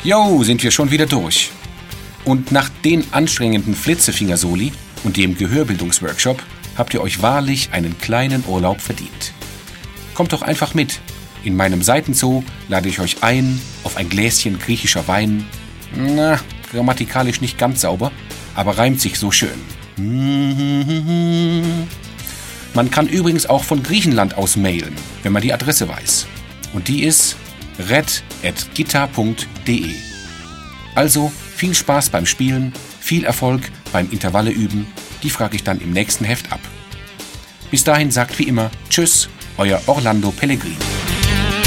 Jo, sind wir schon wieder durch. Und nach den anstrengenden Flitzefinger-Soli und dem Gehörbildungsworkshop habt ihr euch wahrlich einen kleinen Urlaub verdient. Kommt doch einfach mit. In meinem Seitenzoo lade ich euch ein auf ein Gläschen griechischer Wein. Na, grammatikalisch nicht ganz sauber, aber reimt sich so schön. Man kann übrigens auch von Griechenland aus mailen, wenn man die Adresse weiß. Und die ist red@gitta.de. Also viel Spaß beim Spielen, viel Erfolg beim Intervalle üben. Die frage ich dann im nächsten Heft ab. Bis dahin sagt wie immer Tschüss, euer Orlando Pellegrini.